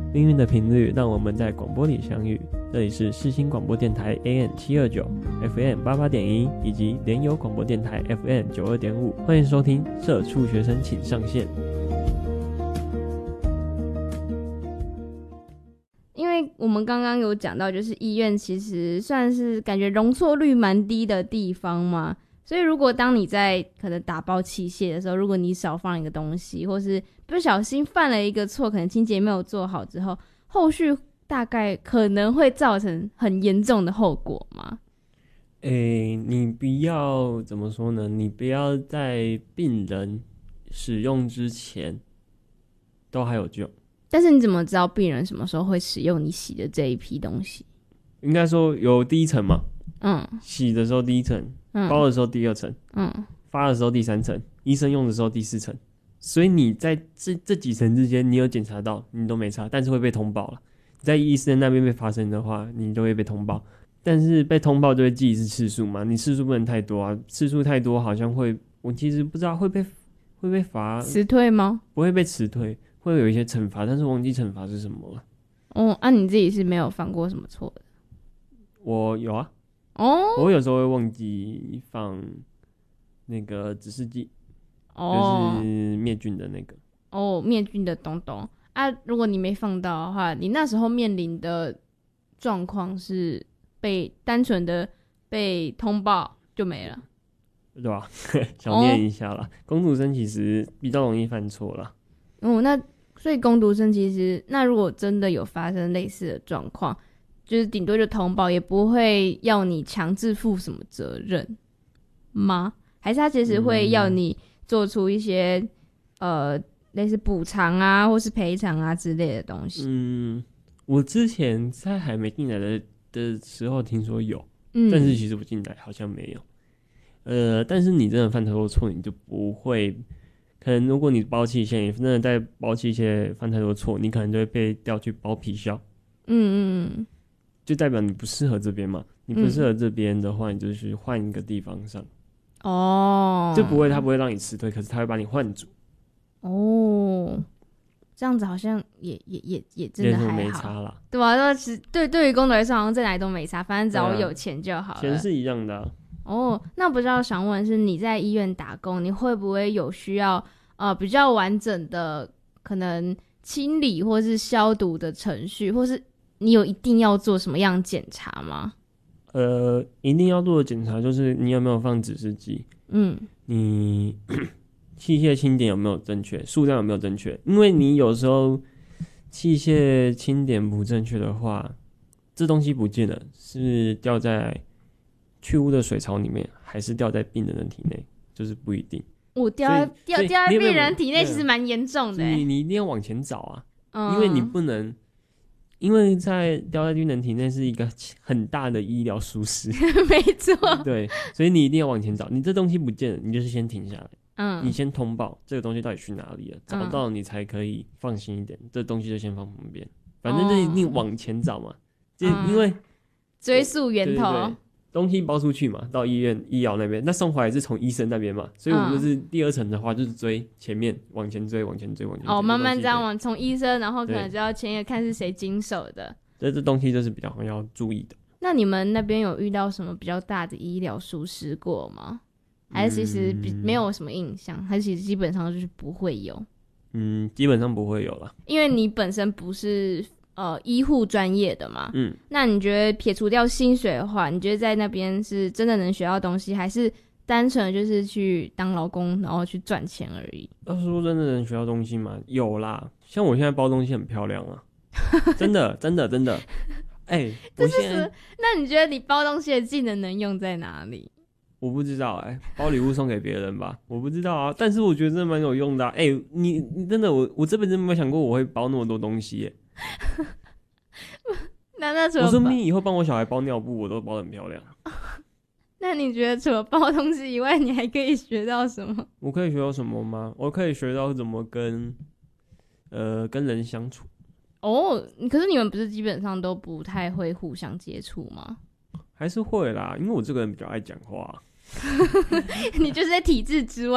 命运的频率让我们在广播里相遇。这里是世新广播电台 AM729 FM88.1 以及联友广播电台 FM92.5， 欢迎收听社畜学生请上线。 因为我们刚刚有讲到，就是医院其实算是感觉容错率蛮低的地方嘛，所以如果当你在可能打包器械的时候，如果你少放一个东西，或是不小心犯了一个错，可能清洁没有做好之后，后续大概可能会造成很严重的后果吗？ 你不要怎么说呢？你不要在病人使用之前都还有救。 但是你怎么知道病人什么时候会使用你洗的这一批东西？ 应该说有第一层嘛，洗的时候第一层，包的时候第二层，发的时候第三层，医生用的时候第四层。所以你在这几层之间，你有检查到，你都没差，但是会被通报了。在医生那边被发生的话，你就会被通报。但是被通报就会记一次次数嘛，你次数不能太多啊，次数太多好像会，我其实不知道会被罚辞退吗？ 不会被辞退。会有一些惩罚，但是忘记惩罚是什么了。 你自己是没有犯过什么错的？ 我有啊。我有时候会忘记放那个指示剂，就是灭菌的那个。 灭菌的东东啊，如果你没放到的话，你那时候面临的状况是单纯的被通报就没了， 对吧？小念一下啦。工读生其实比较容易犯错啦。 那所以工读生其实，那如果真的有发生类似的状况，就是顶多就通报，也不会要你强制负什么责任吗？还是他其实会要你做出一些类似补偿啊，或是赔偿啊之类的东西？ 我之前在还没进来的时候听说有，但是其实我进来好像没有。但是你真的犯太多错，你就不会。可能如果你包器械，你真的在包器械犯太多错，你可能就会被调去包皮销。就代表你不适合这边嘛。你不适合这边的话，你就去换一个地方上。就他不会让你辞退，可是他会把你换组。 这样子好像也真的还好， 没差啦。 对吧？对于工作来说，好像在哪里都没差，反正只要有钱就好了。 钱是一样的啊。 那比较想问的是，你在医院打工，你会不会有需要比较完整的可能清理或是消毒的程序，或是你有一定要做什么样的检查吗？ 一定要做的检查就是你有没有放指示剂，你器械清点有没有正确，数量有没有正确，因为你有时候器械清点不正确的话，这东西不见了，是掉在去污的水槽里面，还是掉在病人的体内，就是不一定。 掉在病人体内其实蛮严重的。 你一定要往前找啊，因为你不能，因为掉在病人体内是一个很大的医疗疏失。 没错。 对，所以你一定要往前找。你这东西不见了，你就是先停下来，你先通报这个东西到底去哪里了，找到你才可以放心一点。这东西就先放旁边，反正就一定往前找嘛，因为追溯源头。 对，东西包出去嘛，到医院医疗那边，那送回来是从医生那边嘛，所以我们就是第二层的话，就是追前面，往前追。 慢慢这样从医生，然后可能就要前面看是谁经手的。 这东西就是比较要注意的。 那你们那边有遇到什么比较大的医疗疏失过吗？还是其实没有什么印象？还是其实基本上就是不会有？ 基本上不会有啦， 因为你本身不是医护专业的嘛。那你觉得撇除掉薪水的话，你觉得在那边是真的能学到东西，还是单纯就是去当劳工然后去赚钱而已？ 要说真的能学到东西吗？有啦，像我现在包东西很漂亮啊。真的那你觉得你包东西的技能用在哪里？ 我不知道包礼物送给别人吧，我不知道啊，但是我觉得真的蛮有用的啊。你真的我这辈子没有想过我会包那么多东西那除了我说你以后帮我小孩包尿布，我都包得很漂亮。 那你觉得除了包东西以外，你还可以学到什么？ 我可以学到什么吗？我可以学到怎么跟人相处。 可是你们不是基本上都不太会互相接触吗？ 还是会啦，因为我这个人比较爱讲话。 你就是在体制之外